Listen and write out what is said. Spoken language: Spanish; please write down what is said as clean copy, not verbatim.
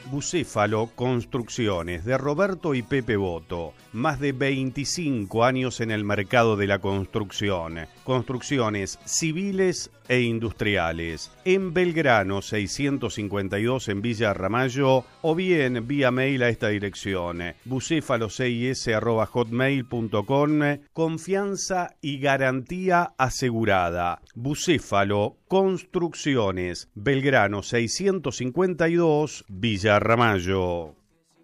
Bucéfalo Construcciones, de Roberto y Pepe Boto. Más de 25 años en el mercado de la construcción. Construcciones civiles e industriales. En Belgrano 652 en Villa Ramallo, o bien vía mail a esta dirección: bucefalo6s@hotmail.com. Confianza y garantía asegurada. Bucéfalo Construcciones, Belgrano 652, Villa Ramallo.